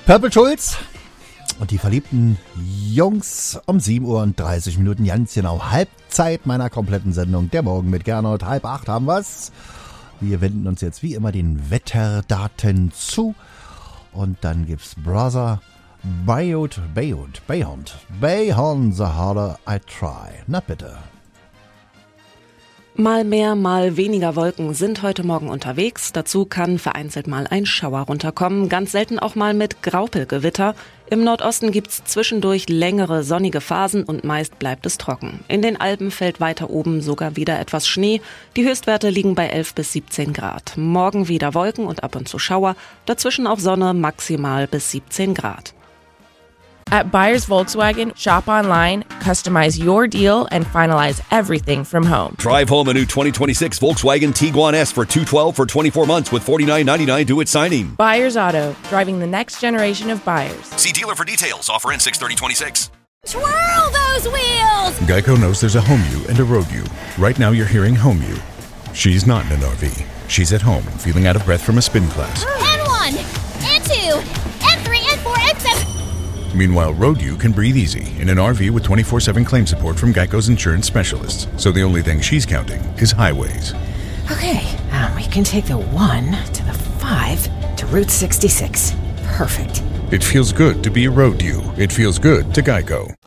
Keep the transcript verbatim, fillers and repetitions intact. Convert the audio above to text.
Purple Schulz und die verliebten Jungs um sieben Uhr und dreißig Minuten, ganz genau Halbzeit meiner kompletten Sendung. Der Morgen mit Gernot, halb acht haben wir's. Wir wenden uns jetzt wie immer den Wetterdaten zu und dann gibt's Brother Bayot, Bayot, Bayhond, Bayhond, the harder I try. Na bitte. Mal mehr, mal weniger Wolken sind heute Morgen unterwegs. Dazu kann vereinzelt mal ein Schauer runterkommen, ganz selten auch mal mit Graupelgewitter. Im Nordosten gibt's zwischendurch längere sonnige Phasen und meist bleibt es trocken. In den Alpen fällt weiter oben sogar wieder etwas Schnee. Die Höchstwerte liegen bei elf bis siebzehn Grad. Morgen wieder Wolken und ab und zu Schauer, dazwischen auch Sonne, maximal bis siebzehn Grad. At Buyers Volkswagen, shop online, customize your deal, and finalize everything from home. Drive home a new twenty twenty-six Volkswagen Tiguan S for two hundred twelve dollars for twenty-four months with forty-nine ninety-nine due at signing. Buyers Auto, driving the next generation of buyers. See dealer for details. Offer in six thirty twenty-six. Twirl those wheels! Geico knows there's a home you and a road you. Right now you're hearing home you. She's not in an R V. She's at home, feeling out of breath from a spin class. And one, and two, and three, and four, and seven. Meanwhile, Road U can breathe easy in an R V with twenty-four seven claim support from Geico's insurance specialists. So the only thing she's counting is highways. Okay, um, we can take the one to the five to Route sixty-six. Perfect. It feels good to be a Road U. It feels good to Geico.